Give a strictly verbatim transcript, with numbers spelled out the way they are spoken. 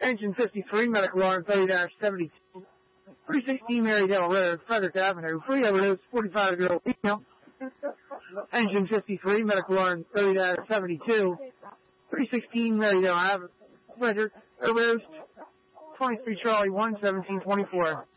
Engine fifty-three, medical alarm thirty dash seventy-two. three sixteen Marydale Road, Frederick Avenue. Free overdose, forty-five-year-old female. Engine fifty-three, medical alarm thirty dash seventy-two. three sixteen Marydale Avenue, Frederick, overdose, twenty-three Charlie one, seventeen twenty-four.